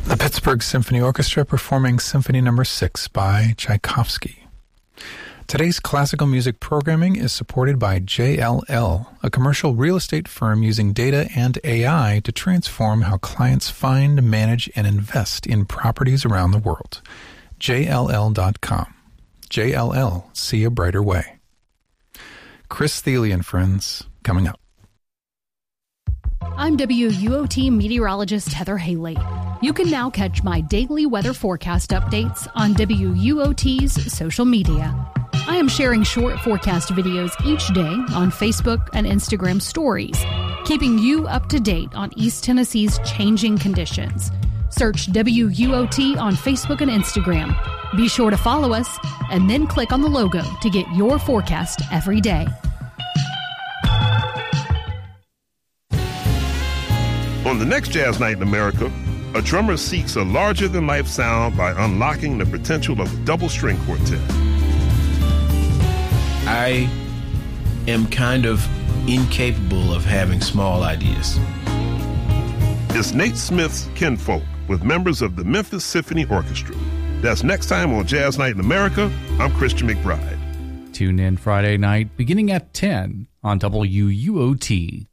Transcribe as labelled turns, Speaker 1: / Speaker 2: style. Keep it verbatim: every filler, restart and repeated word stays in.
Speaker 1: The Pittsburgh Symphony Orchestra performing Symphony Number six by Tchaikovsky. Today's classical music programming is supported by J L L, a commercial real estate firm using data and A I to transform how clients find, manage, and invest in properties around the world. J L L dot com. J L L, see a brighter way. Chris Thiele and friends, coming up.
Speaker 2: I'm W U O T meteorologist Heather Haley. You can now catch my daily weather forecast updates on W U O T's social media. I am sharing short forecast videos each day on Facebook and Instagram stories, keeping you up to date on East Tennessee's changing conditions. Search W U O T on Facebook and Instagram. Be sure to follow us and then click on the logo to get your forecast every day.
Speaker 3: On the next Jazz Night in America, a drummer seeks a larger-than-life sound by unlocking the potential of a double-string quartet.
Speaker 4: I am kind of incapable of having small ideas.
Speaker 3: It's Nate Smith's Kinfolk with members of the Memphis Symphony Orchestra. That's next time on Jazz Night in America. I'm Christian McBride.
Speaker 5: Tune in Friday night beginning at ten on W U O T.